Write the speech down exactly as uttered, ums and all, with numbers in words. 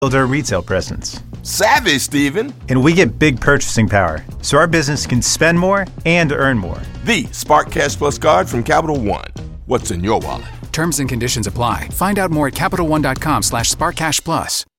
build our retail presence. Savvy, Steven. And we get big purchasing power, so our business can spend more and earn more. The Spark Cash Plus card from Capital One. What's in your wallet? Terms and conditions apply. Find out more at CapitalOne.com slash SparkCashPlus.